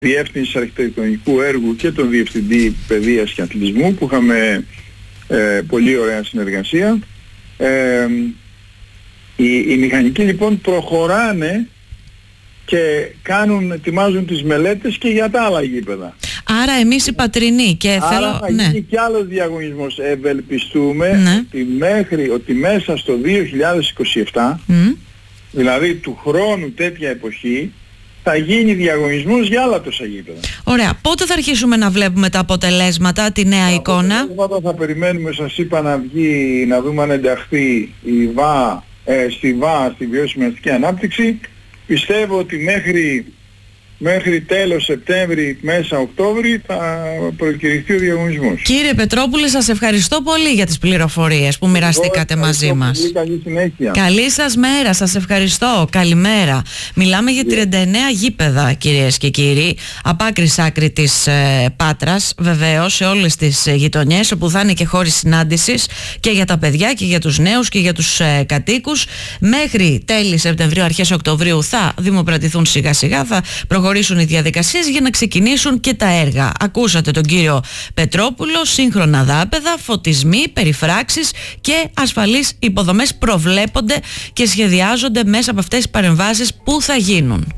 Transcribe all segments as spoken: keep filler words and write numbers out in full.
διεύθυνση αρχιτεκτονικού έργου και τον διευθυντή παιδείας και αθλητισμού, που είχαμε ε, πολύ ωραία συνεργασία. Ε, οι, οι μηχανικοί λοιπόν προχωράνε και κάνουν, ετοιμάζουν τις μελέτες και για τα άλλα γήπεδα. Άρα εμείς οι πατρινοί και Άρα θέλω... θα ναι. γίνει κι άλλος διαγωνισμός. Ευελπιστούμε Ναι. ότι, μέχρι, ότι μέσα στο δύο χιλιάδες είκοσι επτά, Mm. δηλαδή του χρόνου τέτοια εποχή, θα γίνει διαγωνισμός για άλλα τόσα γήπεδα. Ωραία. Πότε θα αρχίσουμε να βλέπουμε τα αποτελέσματα, τη νέα Τα εικόνα? αποτελέσματα θα περιμένουμε, σας είπα, να βγει, να δούμε αν ενταχθεί η ΒΑ, ε, στη ΒΑ, στη βιώσιμη αστική ανάπτυξη. Πιστεύω ότι μέχρι, μέχρι τέλος Σεπτέμβρη, μέσα Οκτώβρη θα προκηρυχθεί ο διαγωνισμός. Κύριε Πετρόπουλε, σας ευχαριστώ πολύ για τις πληροφορίες που μοιραστήκατε μαζί μας. Πολύ καλή συνέχεια. Καλή σας μέρα, σας ευχαριστώ. Καλημέρα. Μιλάμε για τριάντα εννέα γήπεδα, κυρίες και κύριοι, από άκρη σ' άκρη της ε, Πάτρας, βεβαίως, σε όλες τις ε, γειτονιές, όπου θα είναι και χώροι συνάντησης και για τα παιδιά και για τους νέους και για τους ε, κατοίκους. Μέχρι τέλη Σεπτεμβρίου, αρχές Οκτωβρίου θα δημοπρατηθούν σιγά σιγά, θα προχωρήσουν οι διαδικασίες για να ξεκινήσουν και τα έργα. Ακούσατε τον κύριο Πετρόπουλο, σύγχρονα δάπεδα, φωτισμοί, περιφράξεις και ασφαλείς υποδομές προβλέπονται και σχεδιάζονται μέσα από αυτές τις παρεμβάσεις που θα γίνουν.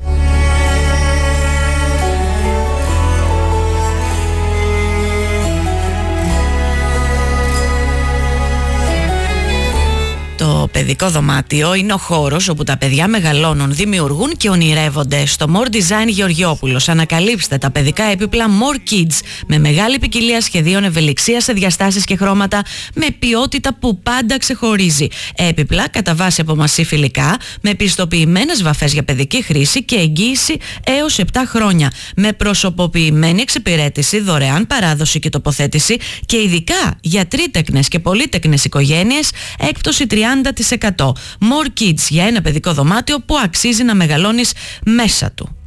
Το παιδικό δωμάτιο είναι ο χώρος όπου τα παιδιά μεγαλώνουν, δημιουργούν και ονειρεύονται. Στο More Design Γεωργιόπουλος ανακαλύψτε τα παιδικά έπιπλα More Kids με μεγάλη ποικιλία σχεδίων, ευελιξία σε διαστάσεις και χρώματα, με ποιότητα που πάντα ξεχωρίζει. Έπιπλα κατά βάση από μασί φιλικά, με πιστοποιημένες βαφές για παιδική χρήση και εγγύηση έως επτά χρόνια. Με προσωποποιημένη εξυπηρέτηση, δωρεάν παράδοση και τοποθέτηση και ειδικά για τρίτεκνες και πολύτεκνες οικογένειες έκπτωση τριάντα τοις εκατό. More Kids, για ένα παιδικό δωμάτιο που αξίζει να μεγαλώνεις μέσα του.